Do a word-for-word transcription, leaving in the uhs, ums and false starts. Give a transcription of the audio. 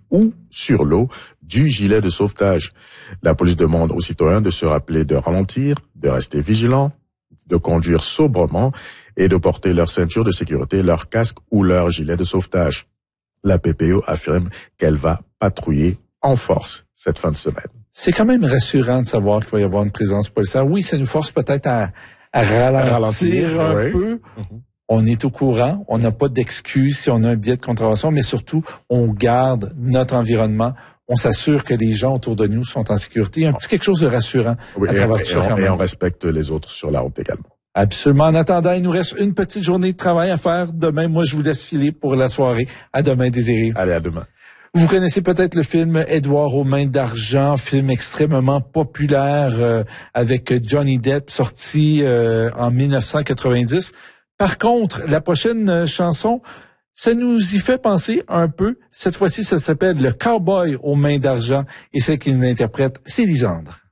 ou sur l'eau du gilet de sauvetage. La police demande aux citoyens de se rappeler de ralentir, de rester vigilants, de conduire sobrement et de porter leur ceinture de sécurité, leur casque ou leur gilet de sauvetage. La P P O affirme qu'elle va patrouiller en force cette fin de semaine. C'est quand même rassurant de savoir qu'il va y avoir une présence policière. Oui, ça nous force peut-être à, à ralentir, ralentir un oui. peu. Mm-hmm. On est au courant, on n'a pas d'excuses si on a un biais de contravention, mais surtout, on garde notre environnement. On s'assure que les gens autour de nous sont en sécurité. Il y a un petit quelque chose de rassurant oui, à travers et, tout ça. Et, on, et on respecte les autres sur la route également. Absolument. En attendant, il nous reste une petite journée de travail à faire demain. Moi, je vous laisse filer pour la soirée. À demain, Désiré. Allez, à demain. Vous connaissez peut-être le film Édouard aux mains d'argent, film extrêmement populaire euh, avec Johnny Depp, sorti euh, en dix-neuf cent quatre-vingt-dix. Par contre, la prochaine euh, chanson, ça nous y fait penser un peu. Cette fois-ci, ça s'appelle Le Cowboy aux mains d'argent et celle qui nous l'interprète, c'est Lisandre.